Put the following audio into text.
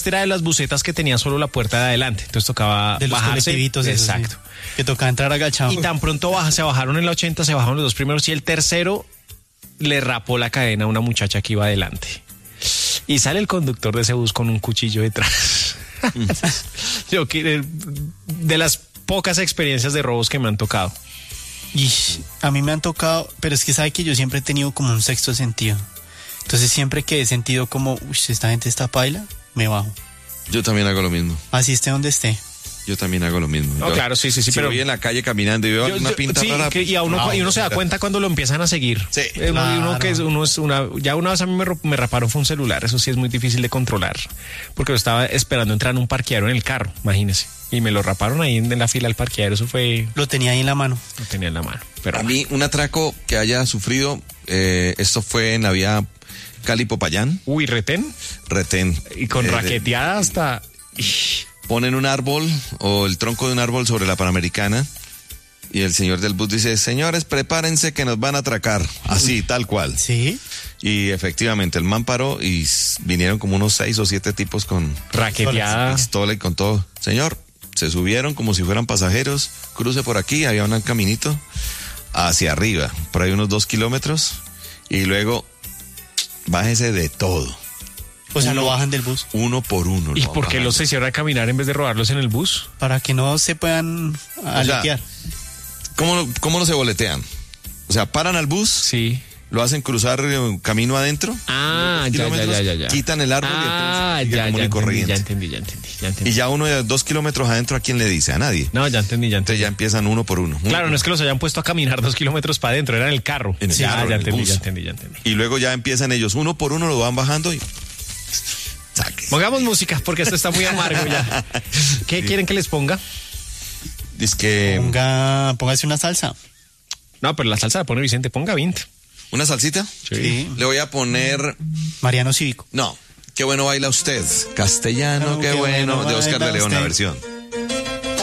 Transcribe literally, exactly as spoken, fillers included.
este era de las busetas que tenía solo la puerta de adelante, entonces tocaba de los bajarse. colectivitos, Exacto. Sí, que tocaba entrar agachado. Y tan pronto baja, se bajaron en la ochenta, se bajaron los dos primeros y el tercero le rapó la cadena a una muchacha que iba adelante. Y sale el conductor de ese bus con un cuchillo detrás. Yo que de las pocas experiencias de robos que me han tocado. Y a mí me han tocado, pero es que sabe que yo siempre he tenido como un sexto sentido. Entonces siempre que he sentido como, uy, esta gente está paila, me bajo. Yo también hago lo mismo. Así esté donde esté. Yo también hago lo mismo. No, yo, claro, sí, sí, sí. Si pero voy en la calle caminando y veo yo, una yo, pinta sí, rara. que, y, a uno, no, y uno se da cuenta cuando lo empiezan a seguir. Sí, eh, claro. uno que es, uno es una, ya una vez a mí me, me raparon fue un celular, eso sí es muy difícil de controlar, porque lo estaba esperando entrar en un parqueadero en el carro, imagínese. Y me lo raparon ahí en, en la fila del parqueadero, eso fue... Lo tenía ahí en la mano. Lo tenía en la mano. Pero a mí, un atraco que haya sufrido, eh, esto fue en la vía Cali-Popayán. Uy, retén. Retén. Y con eh, raqueteada hasta... Ponen un árbol o el tronco de un árbol sobre la Panamericana y el señor del bus dice, señores, prepárense que nos van a atracar. Así, tal cual. Sí. Y efectivamente, el man paró y vinieron como unos seis o siete tipos con raqueteada, pistola y con todo. Señor, se subieron como si fueran pasajeros, cruce por aquí, había un caminito hacia arriba, por ahí unos dos kilómetros, y luego bájese de todo. O sea, uno, lo bajan del bus. Uno por uno. ¿Y por qué los hicieron a caminar en vez de robarlos en el bus? Para que no se puedan aletear. O sea, ¿cómo, ¿Cómo no se boletean? O sea, paran al bus. Sí. Lo hacen cruzar un camino adentro. Ah, ya, ya, ya, ya, ya. Quitan el árbol ah, y entonces ya, común ya, y corriente. ya entendí, ya entendí, ya entendí. Y ya uno de dos kilómetros adentro, ¿a quién le dice? A nadie. No, ya entendí, ya entendí. Entonces ya empiezan uno por uno. uno claro, por no es que los hayan puesto a caminar dos kilómetros para adentro, era en el carro. En el sí, carro, ya, en el entendí, bus. ya entendí, ya entendí. Y luego ya empiezan ellos, uno por uno lo van bajando y... Saque. Pongamos música porque esto está muy amargo ya. ¿Qué sí. quieren que les ponga? Es que... Ponga, póngase una salsa. No, pero la salsa la pone Vicente, ponga veinte. ¿Una salsita? Sí. sí. Le voy a poner... Mariano Cívico. No, qué bueno baila usted. Castellano, no, qué, qué bueno. bueno de Oscar de León, usted. La versión.